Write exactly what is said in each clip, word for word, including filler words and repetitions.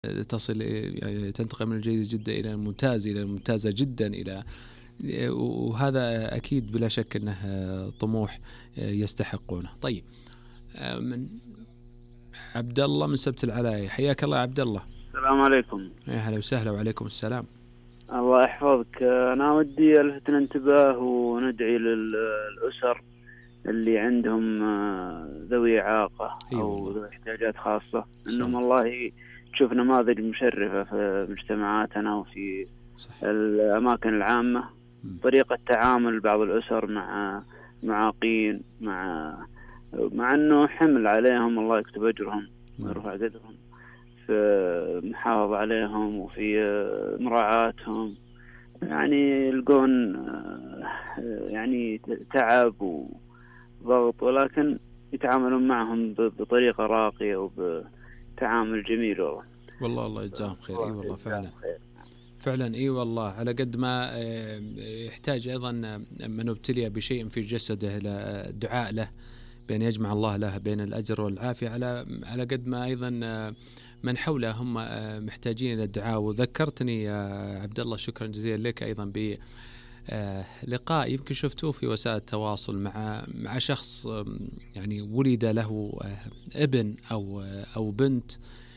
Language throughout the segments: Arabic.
تصل يعني تنتقل من الجيد جدا إلى الممتاز إلى الممتازة جدا إلى، وهذا أكيد بلا شك أنه طموح يستحقونه. طيب، من عبد الله من سبت العلاي، حياك الله يا عبد الله. السلام عليكم. يا هلا وسهلا. وعليكم السلام. الله يحفظك. أنا ودي ألفت الانتباه وندعي للأسر اللي عندهم ذوي إعاقة أو ذوي احتياجات خاصة، إنهم الله تشوف نماذج مشرفة في مجتمعاتنا وفي صح. الأماكن العامة، طريقة تعامل بعض الأسر مع معاقين، مع مع أنه حمل عليهم، الله يكتب أجرهم ويرفع قدرهم، في محافظة عليهم وفي مراعاتهم، يعني يلقون يعني تعب وضغط، ولكن يتعاملون معهم بطريقة راقية وبتعامل جميل. والله والله الله يجزاهم خير. اي والله فعلا فعلا اي والله، على قد ما يحتاج ايضا من ابتلي بشيء في جسده الى الدعاء له بأن يجمع الله له بين الأجر والعافية، على على قد ما أيضا من حوله هم محتاجين إلى الدعاء. وذكرتني يا عبد الله، شكرا جزيلا لك أيضا بلقاء يمكن شفتوه في وسائل التواصل مع مع شخص يعني ولد له ابن أو أو بنت،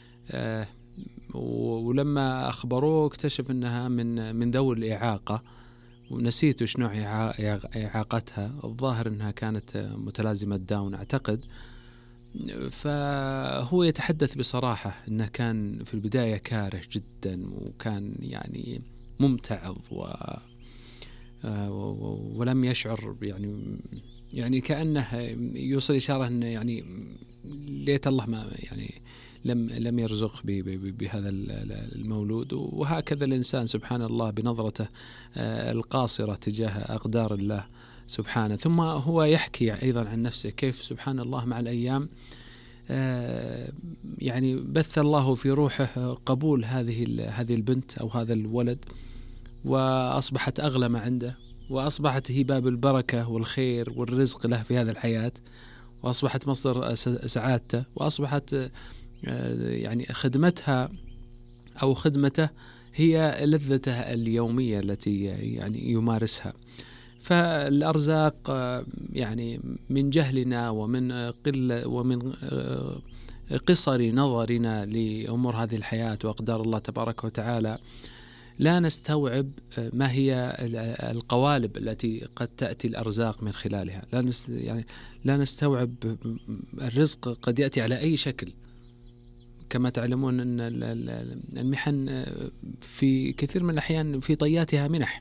ولما أخبروه اكتشف أنها من من ذوي الإعاقة، ونسيت وش نوع إعاقتها، الظاهر أنها كانت متلازمة داون أعتقد. فهو يتحدث بصراحة أنه كان في البداية كاره جدا، وكان يعني ممتعض و ولم يشعر يعني يعني كأنه يوصل إشارة أنه يعني ليت الله ما يعني لم لم يرزق بهذا المولود. وهكذا الإنسان سبحان الله بنظرته القاصرة تجاه أقدار الله سبحانه. ثم هو يحكي أيضا عن نفسه كيف سبحان الله مع الأيام يعني بث الله في روحه قبول هذه هذه البنت أو هذا الولد، وأصبحت أغلى ما عنده، وأصبحت هي باب البركة والخير والرزق له في هذه الحياة، وأصبحت مصدر سعادته، وأصبحت يعني خدمتها أو خدمته هي لذته اليومية التي يعني يمارسها. فالأرزاق يعني من جهلنا ومن قلة ومن قصر نظرنا لأمور هذه الحياة وأقدار الله تبارك وتعالى لا نستوعب ما هي القوالب التي قد تأتي الأرزاق من خلالها. لا نست يعني لا نستوعب الرزق قد يأتي على أي شكل. كما تعلمون أن المحن في كثير من الأحيان في طياتها منح،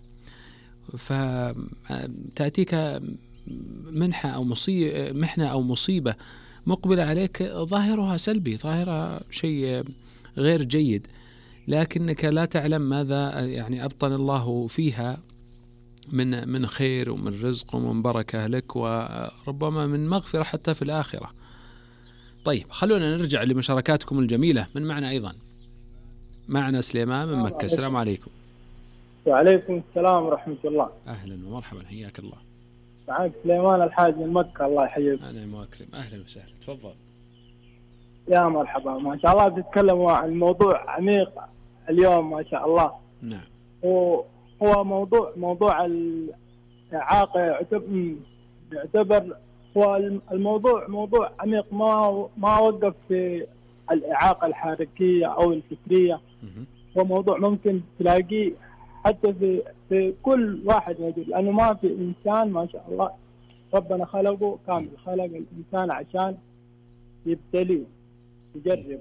فتأتيك منحة أو مصيبة محنة أو مصيبة مقبلة عليك ظاهرها سلبي، ظاهرها شيء غير جيد، لكنك لا تعلم ماذا يعني أبطن الله فيها من من خير ومن رزق ومن بركة لك، وربما من مغفرة حتى في الآخرة. طيب، خلونا نرجع لمشاركاتكم الجميلة. من معنا أيضا؟ معنا سليمان من مكة. السلام عليكم. وعليكم السلام ورحمة الله. أهلا ومرحبا، حياك الله. معك سليمان الحاج من مكة. الله يحييك. أنا مكرم. أهلا وسهلا، تفضل. يا مرحبا، ما شاء الله بتتكلموا عن موضوع عميق اليوم ما شاء الله. نعم. وهو موضوع موضوع الإعاقة يعتبر يعتبر هو الموضوع موضوع عميق، ما ما وقف في الإعاقة الحركية أو الفكرية. هو موضوع ممكن تلاقيه حتى في في كل واحد موجود، لأنه ما في إنسان ما شاء الله ربنا خلقه كامل، خلق الإنسان عشان يبتلي يجرب.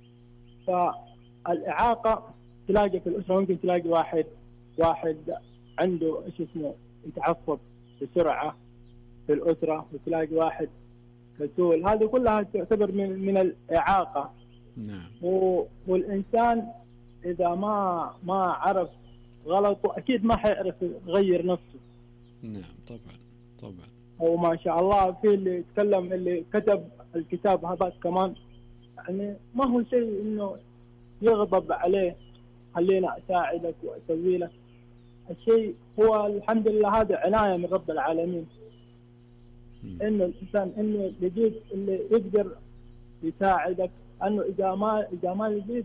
فالإعاقة تلاقي في الأسرة، ممكن تلاقي واحد واحد عنده إيش اسمه يتعصب بسرعة في الأسرة، وتلاقي واحد كسول. هذه كلها تعتبر من من الإعاقة. نعم. والإنسان إذا ما ما عرف غلطه أكيد ما حيعرف يغير نفسه. نعم طبعا طبعا. وما شاء الله في اللي يتكلم اللي كتب الكتاب هذا كمان، يعني ما هو شيء إنه يغضب عليه خلينا أساعدك وأسوي لك. الشيء هو الحمد لله هذا عناية من رب العالمين، إنه الإنسان إنه يجيب اللي يقدر يساعدك، أنه إذا ما إذا ما يجيب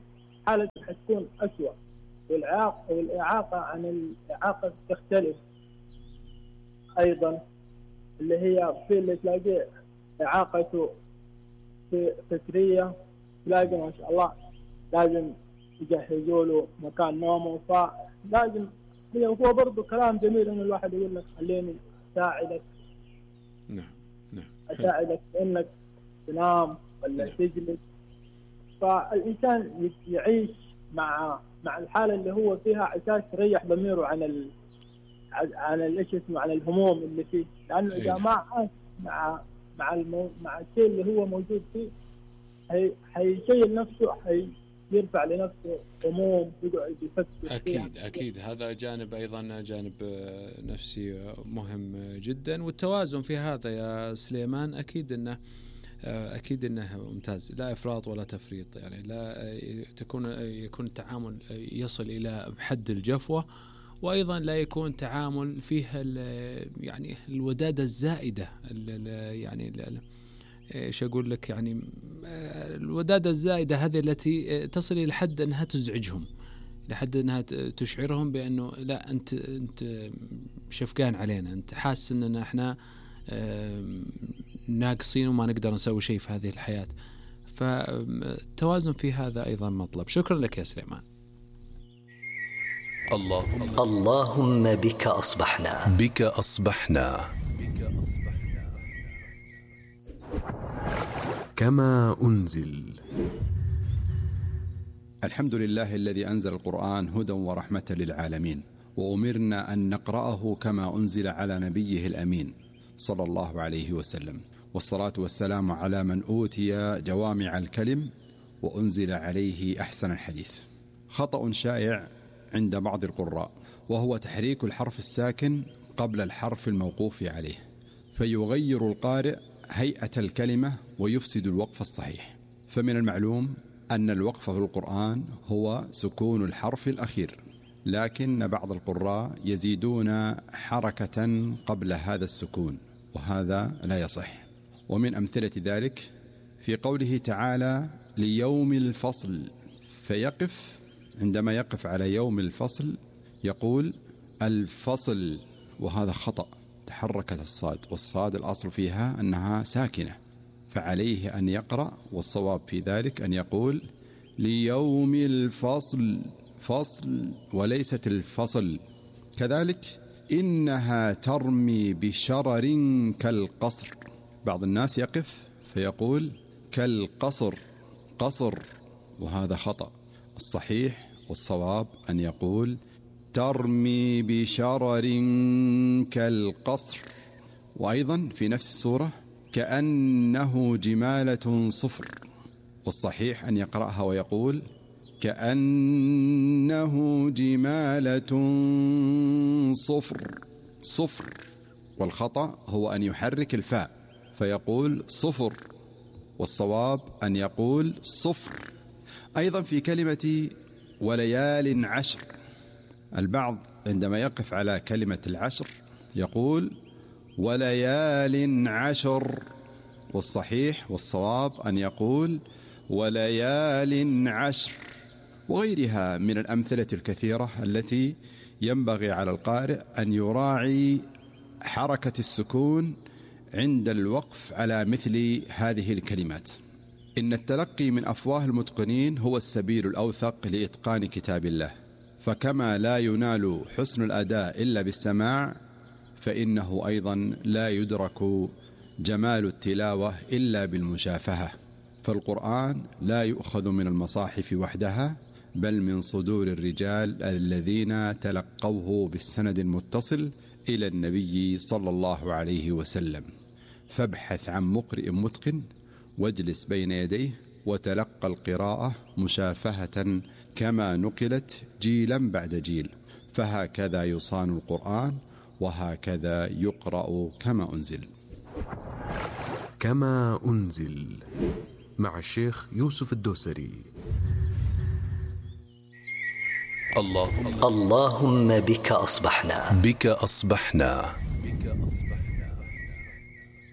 حالته حتكون أسوأ. والإعاقة والإعاقة عن الإعاقة تختلف أيضا، اللي هي في اللي تلاقيه إعاقته في فكرية، تلاقي ما شاء الله لازم يجهزوا له مكان نومه، فلازم هو برضه كلام جميل إن الواحد يقول لك خليني أساعدك. نعم نعم أساعدك إنك تنام ولا نعم. تجلس. فالإنسان يعيش مع مع الحالة اللي هو فيها عشان يريح ضميره عن ال عن ايش اسمه عن الهموم اللي فيه، لأنه إذا ما عاش مع مع المو... مع الشيء اللي هو موجود فيه هي هيشيل نفسه، هيرفع لنفسه هموم يقعد يفكر. أكيد أكيد هذا جانب أيضا جانب نفسي مهم جدا. والتوازن في هذا يا سليمان أكيد أنه أكيد أنه ممتاز، لا إفراط ولا تفريط، يعني لا تكون يكون التعامل يصل إلى حد الجفوة، وأيضا لا يكون تعامل فيه يعني الودادة الزائدة، يعني ايش اقول لك، يعني الودادة الزائدة هذه التي تصل إلى حد أنها تزعجهم، لحد أنها تشعرهم بأنه لا أنت أنت شفقان علينا، أنت حاسس أننا إحنا ناقصين وما نقدر نسوي شيء في هذه الحياة. فالتوازن في هذا أيضا مطلب. شكرا لك يا سليمان. اللهم اللهم بك أصبحنا بك أصبحنا كما أنزل. الحمد لله الذي أنزل القرآن هدى ورحمة للعالمين، وأمرنا أن نقرأه كما أنزل على نبيه الأمين صلى الله عليه وسلم، والصلاة والسلام على من أوتي جوامع الكلم وأنزل عليه أحسن الحديث. خطأ شائع عند بعض القراء، وهو تحريك الحرف الساكن قبل الحرف الموقوف عليه، فيغير القارئ هيئة الكلمة ويفسد الوقف الصحيح. فمن المعلوم أن الوقف في القرآن هو سكون الحرف الأخير، لكن بعض القراء يزيدون حركة قبل هذا السكون، وهذا لا يصح. ومن أمثلة ذلك في قوله تعالى ليوم الفصل، فيقف عندما يقف على يوم الفصل يقول الفصل، وهذا خطأ، تحركت الصاد، والصاد الأصل فيها أنها ساكنة، فعليه أن يقرأ، والصواب في ذلك أن يقول ليوم الفصل فصل وليست الفصل. كذلك إنها ترمي بشرر كالقصر، بعض الناس يقف فيقول كالقصر قصر، وهذا خطأ. الصحيح والصواب أن يقول ترمي بشرر كالقصر. وأيضا في نفس السورة كأنه جمالة صفر، والصحيح أن يقرأها ويقول كأنه جمالة صفر صفر، والخطأ هو أن يحرك الفاء فيقول صفر، والصواب أن يقول صفر. أيضا في كلمة وليال عشر، البعض عندما يقف على كلمة العشر يقول وليال عشر، والصحيح والصواب أن يقول وليال عشر، وغيرها من الأمثلة الكثيرة التي ينبغي على القارئ أن يراعي حركة السكون عند الوقف على مثل هذه الكلمات. إن التلقي من أفواه المتقنين هو السبيل الأوثق لإتقان كتاب الله، فكما لا ينال حسن الأداء إلا بالسماع، فإنه أيضا لا يدرك جمال التلاوة إلا بالمشافهة. فالقرآن لا يؤخذ من المصاحف وحدها، بل من صدور الرجال الذين تلقوه بالسند المتصل إلى النبي صلى الله عليه وسلم. فابحث عن مقرئ متقن واجلس بين يديه وتلقى القراءة مشافهة كما نقلت جيلا بعد جيل، فهكذا يصان القرآن، وهكذا يقرأ كما أنزل. كما أنزل مع الشيخ يوسف الدوسري. اللهم اللهم بك أصبحنا بك أصبحنا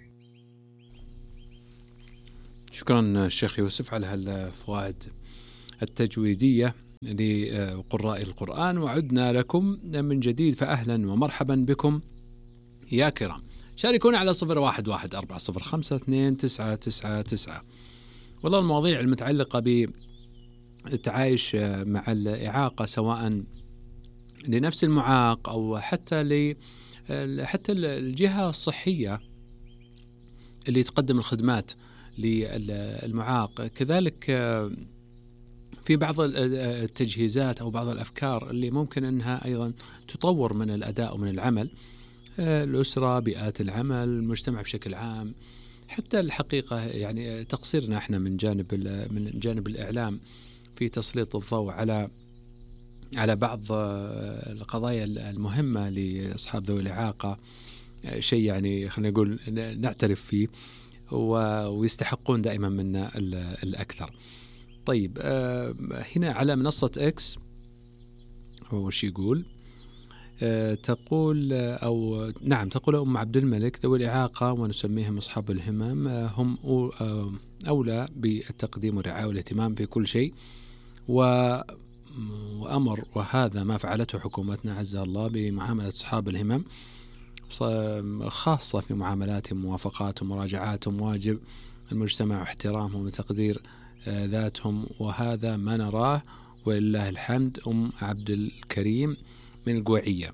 شكرا الشيخ يوسف على هالفوائد التجويدية لقراء القرآن. وعدنا لكم من جديد، فأهلا ومرحبا بكم يا كرام. شاركونا على صفر واحد واحد أربعة صفر خمسة اثنين تسعة تسعة تسعة. والله المواضيع المتعلقة بالتعايش مع الإعاقة، سواء لنفس المعاق أو حتى ل حتى الجهة الصحية اللي تقدم الخدمات للمعاق، كذلك في بعض التجهيزات أو بعض الأفكار اللي ممكن أنها أيضا تطور من الأداء ومن العمل، الأسرة، بيئات العمل، المجتمع بشكل عام. حتى الحقيقة يعني تقصيرنا احنا من جانب من جانب الإعلام في تسليط الضوء على على بعض القضايا المهمة لأصحاب ذوي الإعاقة، شيء يعني خلينا نقول نعترف فيه، ويستحقون دائما منا الأكثر. طيب، هنا على منصة إكس وش يقول؟ تقول أو نعم تقول أم عبد الملك: ذوي الإعاقة ونسميهم أصحاب الهمم هم أولى بالتقديم والرعاية والاهتمام في كل شيء، وأمر وهذا ما فعلته حكومتنا عزها الله بمعاملة أصحاب الهمم، خاصة في معاملاتهم، موافقاتهم، مراجعاتهم. واجب المجتمع احترامهم وتقدير ذاتهم، وهذا ما نراه ولله الحمد. أم عبد الكريم من القويعية.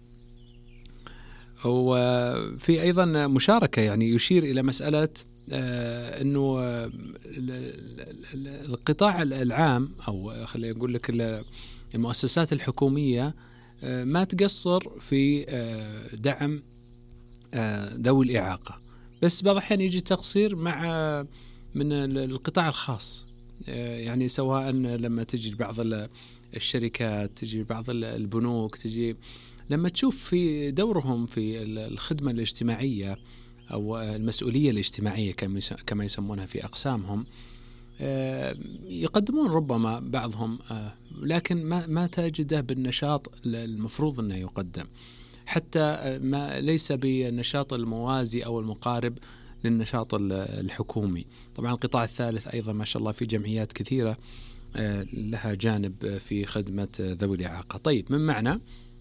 وفي أيضا مشاركة يعني يشير إلى مسألة أنه القطاع العام أو خلينا نقول لك المؤسسات الحكومية ما تقصر في دعم ذوي الإعاقة، بس بعض الأحيان يجي تقصير مع من القطاع الخاص، يعني سواء لما تجي بعض الشركات، تجي بعض البنوك، تجي لما تشوف في دورهم في الخدمة الاجتماعية أو المسؤولية الاجتماعية كما يسمونها في أقسامهم، يقدمون ربما بعضهم، لكن ما ما تجده بالنشاط المفروض أنه يقدم، حتى ما ليس بالنشاط الموازي أو المقارب للنشاط الحكومي. طبعا القطاع الثالث أيضا ما شاء الله في جمعيات كثيرة لها جانب في خدمة ذوي الإعاقة. طيب، من معنا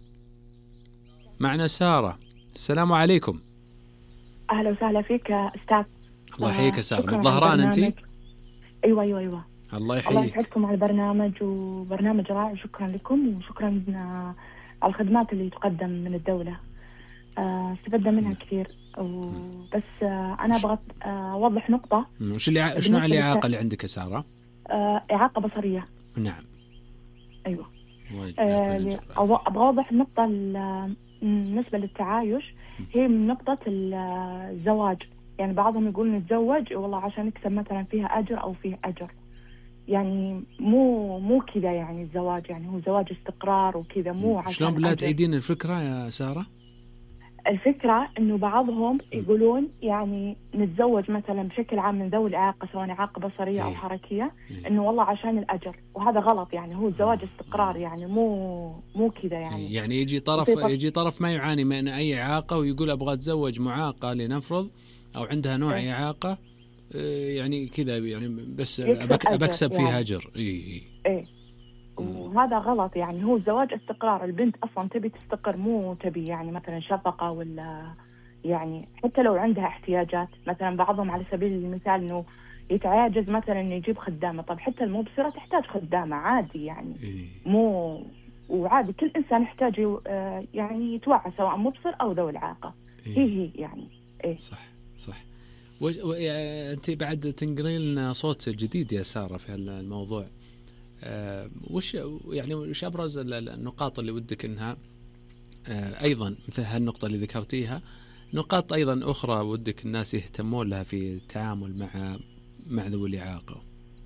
معنا سارة. السلام عليكم. أهلا وسهلا فيك أستاذ. الله يحييك سارة. من ظهران أنت؟ أيوة أيوة أيوة. الله يحييك. الله يسعدكم على البرنامج، وبرنامج رائع. شكرا لكم وشكرا على الخدمات اللي تقدم من الدولة، استفدنا منها كثير. بس أنا بغيت أوضح نقطة. وش اللي شنو الإعاقة اللي عندك يا سارة؟ إعاقة بصرية. نعم. أيوة. أبغى أوضح النقطة بالنسبة للتعايش، هي من نقطة الزواج. يعني بعضهم يقول نتزوج والله عشان نكسب مثلا فيها أجر أو فيه أجر، يعني مو مو كذا. يعني الزواج يعني هو زواج استقرار وكذا، مو عشان شلون بالله تعيدين الفكرة يا سارة؟ الفكرة إنه بعضهم يقولون يعني نتزوج مثلا بشكل عام من ذوي الإعاقة، سواء إعاقة بصرية أو حركية، إنه والله عشان الأجر، وهذا غلط. يعني هو الزواج استقرار، يعني مو مو كذا. يعني يعني يجي طرف يجي طرف ما يعاني من أي إعاقة ويقول أبغى أتزوج معاقة لنفرض، أو عندها نوع إيه؟ إعاقة يعني كذا، يعني بس أبكسب فيها يعني. أجر. إيه إيه. وهذا غلط. يعني هو الزواج استقرار، البنت أصلا تبي تستقر، مو تبي يعني مثلا شفقة ولا يعني حتى لو عندها احتياجات. مثلا بعضهم على سبيل المثال إنه يتعاجز مثلا إنه يجيب خدامة، طب حتى المبصرة تحتاج خدامة عادي يعني. مو وعادي كل إنسان يحتاج يعني يتوعى، سواء مبصر أو ذوي الإعاقة. هي هي يعني إيه. صح صح. أنت بعد تنقلين لنا صوت جديد يا سارة في هالموضوع. أه وش يعني وش أبرز النقاط اللي ودك إنها أه أيضا مثل هالنقطة اللي ذكرتيها، نقاط أيضا أخرى ودك الناس يهتمون لها في التعامل مع مع ذوي الإعاقة؟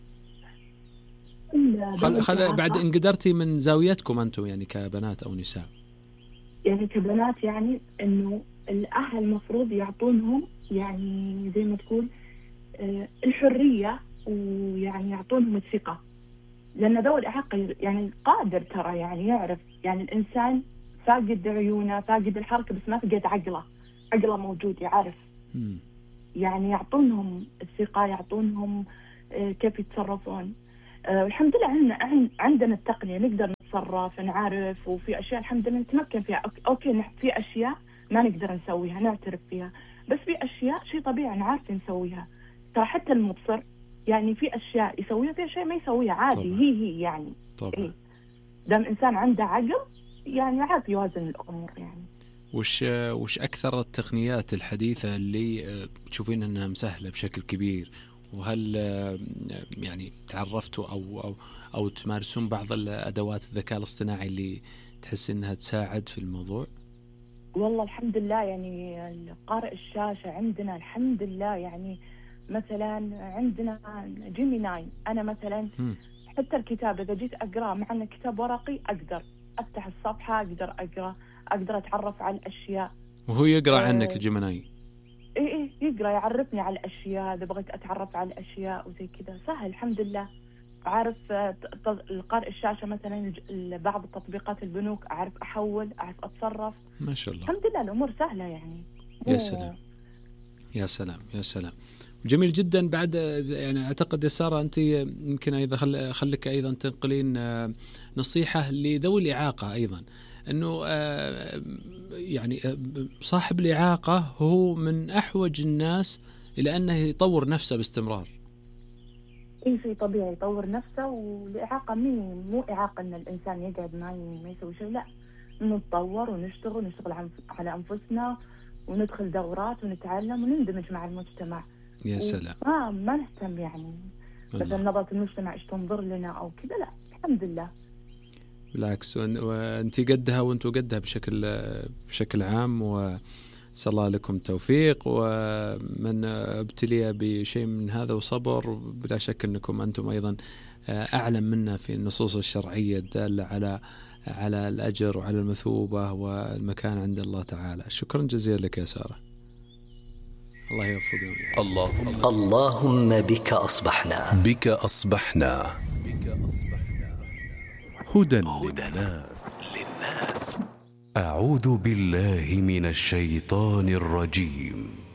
خل خل بعد إن قدرتي من زاويتكم أنتم يعني كبنات أو نساء. يعني كبنات يعني إنه الأهل مفروض يعطونهم يعني زي ما تقول أه الحرية، ويعني يعطونهم الثقة، لأن ذوي الإعاقة يعني قادر ترى يعني يعرف. يعني الإنسان فاقد عيونه، فاقد الحركة، بس ما فقد عقله. عقله موجود يعرف. يعني يعطونهم الثقة، يعطونهم كيف يتصرفون. آه الحمد لله عندنا عندنا التقنية نقدر نتصرف نعرف، وفي أشياء الحمد لله نتمكن فيها. أوكي في أشياء ما نقدر نسويها نعترف فيها، بس في أشياء شيء طبيعي نعرف نسويها. ترى حتى المبصر يعني في أشياء يسويها في أشياء ما يسويها عادي. طبعا. هي هي يعني طبعا إيه؟ دام إنسان عنده عقل يعني عارف يوازن الأمور. يعني وش وش أكثر التقنيات الحديثة اللي تشوفين أنها مسهلة بشكل كبير، وهل يعني تعرفتوا أو أو أو تمارسون بعض الأدوات الذكاء الاصطناعي اللي تحس أنها تساعد في الموضوع؟ والله الحمد لله يعني قارئ الشاشة عندنا الحمد لله، يعني مثلا عندنا جيميناي. أنا مثلا م. حتى الكتاب إذا جيت أقرأ مع أنه كتاب ورقي أقدر أفتح الصفحة أقدر أقرأ أقدر أتعرف على الأشياء. وهو يقرأ أه عنك جيميناي؟ إيه إيه يقرأ يعرفني على الأشياء إذا بغيت أتعرف على الأشياء وزي كذا سهل الحمد لله. أعرف القارئ الشاشة مثلا بعض التطبيقات البنوك أعرف أحول أعرف أتصرف. ما شاء الله الحمد لله الأمور سهلة يعني. يا سلام يا سلام يا سلام جميل جدا. بعد يعني أعتقد يا سارة أنت يمكن أيضا خل خلك أيضا تنقلين نصيحة لذوي الإعاقة أيضا، أنه يعني صاحب الإعاقة هو من أحوج الناس إلى أنه يطور نفسه باستمرار. اي شيء طبيعي يطور نفسه، والإعاقة مين مو إعاقة ان الانسان يقعد ما ما يسوي شيء، لا نتطور ونشتغل ونشتغل على انفسنا وندخل دورات ونتعلم ونندمج مع المجتمع. يا سلام. ما ما نهتم يعني مثلا نظرة المجتمع ايش تنظر لنا او كذا، لا الحمد لله بالعكس. وانت قدها وانتم قدها بشكل بشكل عام، وصلى الله لكم التوفيق. ومن ابتلي بشيء من هذا وصبر بلا شك انكم انتم ايضا اعلم منا في النصوص الشرعيه الداله على على الاجر وعلى المثوبه والمكان عند الله تعالى. شكرا جزيلا لك يا ساره، الله يوفقك. اللهم اللهم بك اصبحنا بك اصبحنا هدى للناس. أعوذ بالله من الشيطان الرجيم.